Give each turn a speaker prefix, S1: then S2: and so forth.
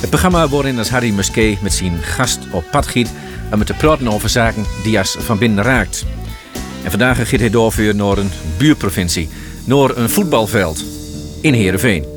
S1: Het programma waarin als Harry Musquet met zijn gast op pad giet en met te praten over zaken die als van binnen raakt. En vandaag gaat hij doorvuren naar een buurprovincie, naar een voetbalveld in Heerenveen.